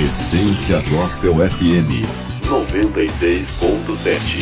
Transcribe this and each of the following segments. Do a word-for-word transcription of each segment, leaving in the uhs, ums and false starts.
Essência Gospel F M noventa e seis ponto sete.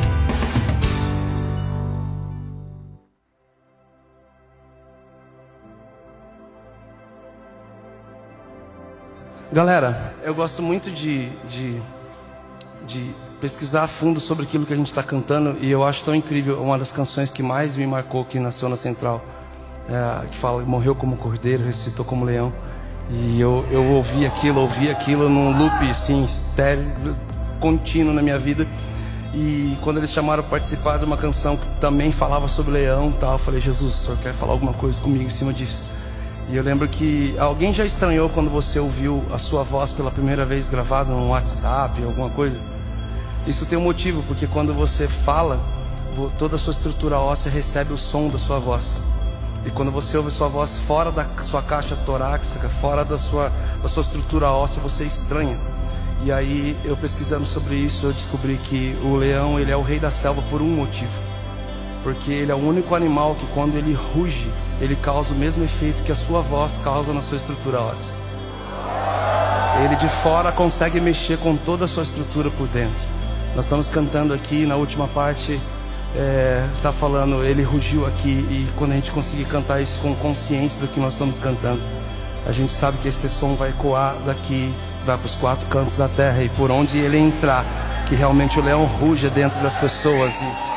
Galera, eu gosto muito de, de, de pesquisar a fundo sobre aquilo que a gente está cantando, e eu acho tão incrível. Uma das canções que mais me marcou, que nasceu na Central, é, que fala: morreu como cordeiro, ressuscitou como leão. E eu, eu ouvi aquilo, ouvi aquilo num loop assim, estéreo, contínuo na minha vida. E quando eles chamaram para participar de uma canção que também falava sobre leão e tal, eu falei: Jesus, o senhor quer falar alguma coisa comigo em cima disso? E eu lembro que alguém já estranhou quando você ouviu a sua voz pela primeira vez gravada no WhatsApp, alguma coisa? Isso tem um motivo, porque quando você fala, toda a sua estrutura óssea recebe o som da sua voz. E quando você ouve a sua voz fora da sua caixa torácica, fora da sua, da sua estrutura óssea, você estranha. E aí, eu pesquisando sobre isso, eu descobri que o leão, ele é o rei da selva por um motivo. Porque ele é o único animal que, quando ele ruge, ele causa o mesmo efeito que a sua voz causa na sua estrutura óssea. Ele de fora consegue mexer com toda a sua estrutura por dentro. Nós estamos cantando aqui, na última parte, está é, falando, ele rugiu aqui. E quando a gente conseguir cantar isso com consciência do que nós estamos cantando, a gente sabe que esse som vai ecoar daqui, vai para os quatro cantos da terra. E por onde ele entrar, que realmente o leão ruja dentro das pessoas. E